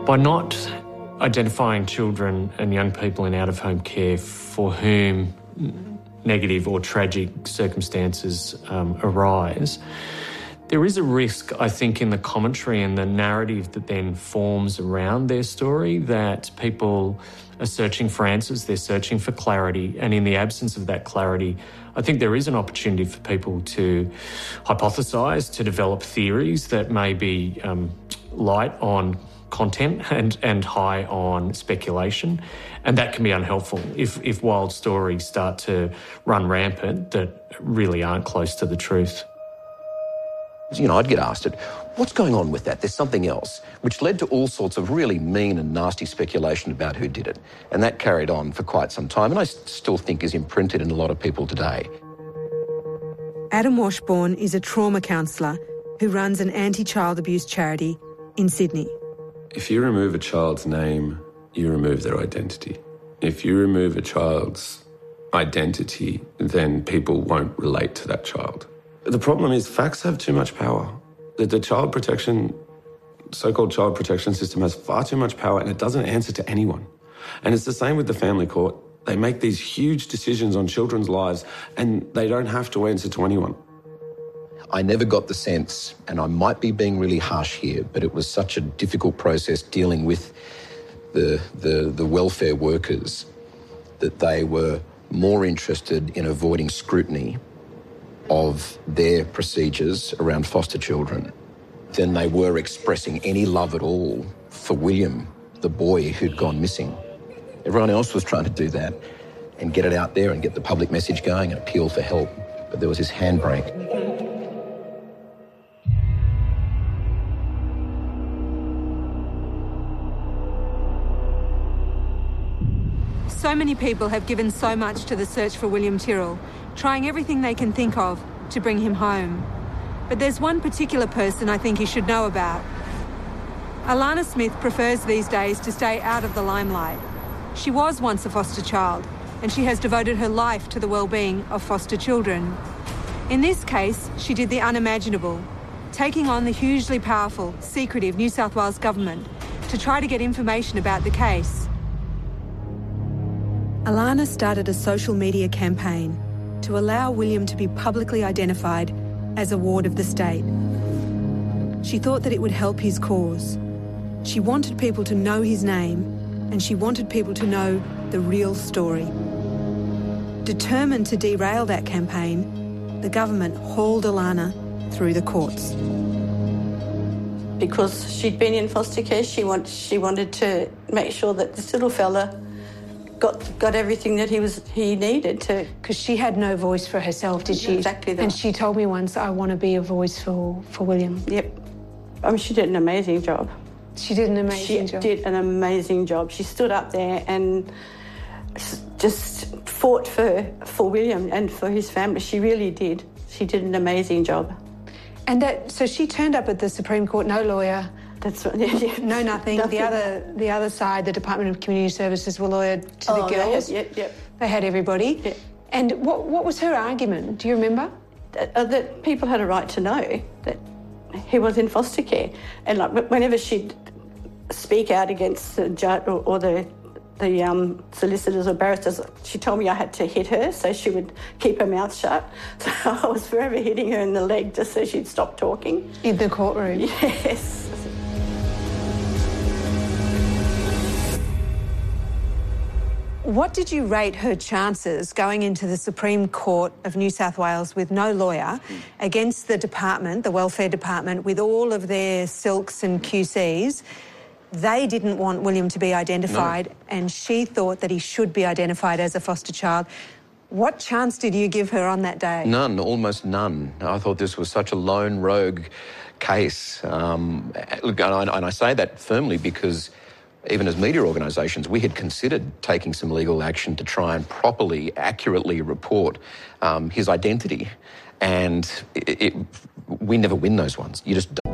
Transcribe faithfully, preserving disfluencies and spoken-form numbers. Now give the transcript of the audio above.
By not identifying children and young people in out-of-home care for whom negative or tragic circumstances um, arise, there is a risk, I think, in the commentary and the narrative that then forms around their story that people are searching for answers, they're searching for clarity, and in the absence of that clarity, I think there is an opportunity for people to hypothesise, to develop theories that may be um, light on content and, and high on speculation, and that can be unhelpful if, if wild stories start to run rampant that really aren't close to the truth. You know, I'd get asked it, what's going on with that? There's something else, which led to all sorts of really mean and nasty speculation about who did it. And that carried on for quite some time, and I still think is imprinted in a lot of people today. Adam Washbourne is a trauma counsellor who runs an anti-child abuse charity in Sydney. If you remove a child's name, you remove their identity. If you remove a child's identity, then people won't relate to that child. The problem is facts have too much power. The, the child protection, so-called child protection system has far too much power and it doesn't answer to anyone. And it's the same with the family court. They make these huge decisions on children's lives and they don't have to answer to anyone. I never got the sense, and I might be being really harsh here, but it was such a difficult process dealing with the, the, the welfare workers that they were more interested in avoiding scrutiny of their procedures around foster children than they were expressing any love at all for William, the boy who'd gone missing. Everyone else was trying to do that and get it out there and get the public message going and appeal for help, but there was this handbrake. So many people have given so much to the search for William Tyrrell, trying everything they can think of to bring him home. But there's one particular person I think you should know about. Alana Smith prefers these days to stay out of the limelight. She was once a foster child, and she has devoted her life to the well-being of foster children. In this case, she did the unimaginable, taking on the hugely powerful, secretive New South Wales government to try to get information about the case. Alana started a social media campaign to allow William to be publicly identified as a ward of the state. She thought that it would help his cause. She wanted people to know his name, and she wanted people to know the real story. Determined to derail that campaign, the government hauled Alana through the courts. Because she'd been in foster care, she, want, she wanted to make sure that this little fella got got everything that he was he needed to. Because she had no voice for herself, did she? Exactly that. And she told me once, I want to be a voice for, for William. Yep. I mean, she did an amazing job. She did an amazing she job. She did an amazing job. She stood up there and just fought for, for William and for his family. She really did. She did an amazing job. And that, so she turned up at the Supreme Court, no lawyer. That's right. Yeah, yeah. No, nothing. nothing. The other, the other side, the Department of Community Services, were lawyered to oh, the girls. They had, yep, yep. They had everybody. Yep. And what, what was her argument? Do you remember? That, uh, that people had a right to know that he was in foster care, and like whenever she'd speak out against the judge or, or the the um, solicitors or barristers, she told me I had to hit her so she would keep her mouth shut. So I was forever hitting her in the leg just so she'd stop talking. In the courtroom? Yes. What did you rate her chances going into the Supreme Court of New South Wales with no lawyer against the department, the welfare department, with all of their silks and Q Cs? They didn't want William to be identified, no. and she thought that he should be identified as a foster child. What chance did you give her on that day? None, almost none. I thought this was such a lone rogue case. Um, look, and I, and I say that firmly because even as media organisations, we had considered taking some legal action to try and properly, accurately report um, his identity. And it, it, we never win those ones. You just don't.